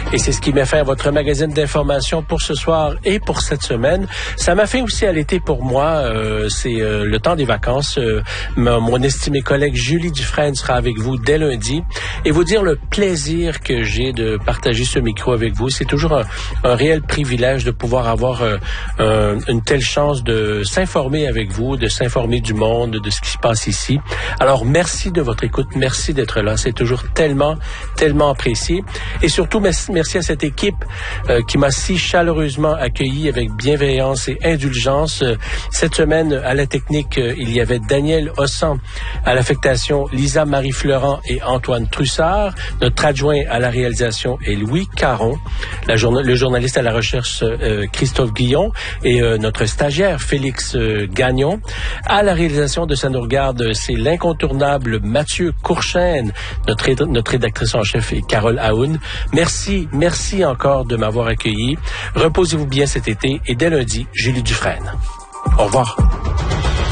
Et c'est ce qui m'a fait votre magazine d'information pour ce soir et pour cette semaine. Ça m'a fait aussi à l'été pour moi. C'est le temps des vacances. Mon estimée collègue Julie Dufresne sera avec vous dès lundi et vous dire le plaisir que j'ai de partager ce micro avec vous. C'est toujours un réel privilège de pouvoir avoir une telle chance de s'informer avec vous, de s'informer du monde, de ce qui se passe ici. Alors, merci de votre écoute. Merci d'être là. C'est toujours tellement apprécié. Et surtout, merci à cette équipe qui m'a si chaleureusement accueilli avec bienveillance et indulgence. Cette semaine, à la technique, il y avait Daniel Ossan, à l'affectation, Lisa Marie-Fleurant et Antoine Trussard. Notre adjoint à la réalisation est Louis Caron. Le journaliste à la recherche, Christophe Guillon. Et notre stagiaire, Félix Gagnon. À la réalisation de Ça nous regarde, c'est l'incontournable Mathieu Courchaine. Notre rédactrice en chef est Carole Aoun. Merci encore de m'avoir accueilli. Reposez-vous bien cet été et dès lundi, Julie Dufresne. Au revoir.